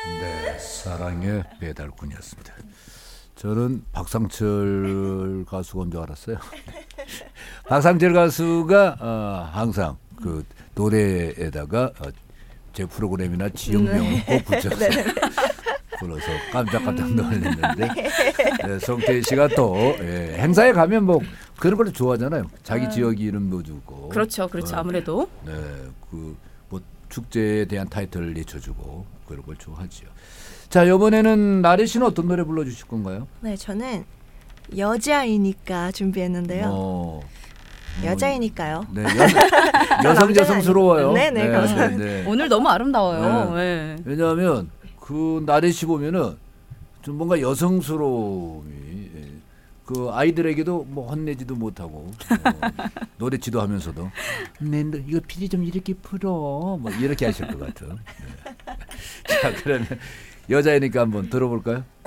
네, 사랑의 배달꾼이었습니다. 저는 박상철 가수가 온 줄 알았어요. 박상철 가수가 항상 그 노래에다가 제 프로그램이나 지역명을 꼭 붙여서 불러서 깜짝깜짝 놀랐는데 네, 송태희 씨가 또 행사에 가면 뭐 그런 걸 좋아하잖아요. 자기 지역 이름도 주고. 그렇죠. 아무래도. 네, 그 뭐 축제에 대한 타이틀을 내쳐주고 그런 걸 좋아하죠. 자, 이번에는 나래 씨는 어떤 노래 불러주실 건가요? 네, 저는 여자이니까 준비했는데요. 여자이니까요. 네, 여성스러워요. 네네, 감사합니다. 네. 오늘 너무 아름다워요. 네. 왜냐하면 그 나래 씨 보면은 좀 뭔가 여성스러움이 그 아이들에게도 뭐 혼내지도 못하고 노래 지도하면서도 이거 PD 좀 이렇게 풀어 뭐 이렇게 하실 것 같은. 네. 자, 그러면 여자이니까 한번 들어볼까요?